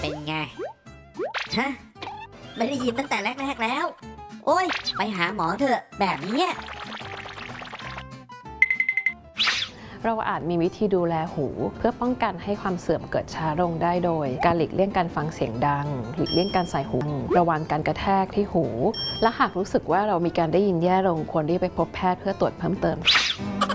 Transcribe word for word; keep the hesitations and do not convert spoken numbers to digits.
เป็นไงฮะไม่ได้ยินตั้งแต่แรกๆแล้วโอ้ยไปหาหมอเถอะแบบนี้เราอาจมีวิธีดูแลหูเพื่อป้องกันให้ความเสื่อมเกิดช้าลงได้โดยการหลีกเลี่ยงการฟังเสียงดังหลีกเลี่ยงการใส่หูระวังการกระแทกที่หูและหากรู้สึกว่าเรามีการได้ยินแย่ลงควรรีบไปพบแพทย์เพื่อตรวจเพิ่มเติม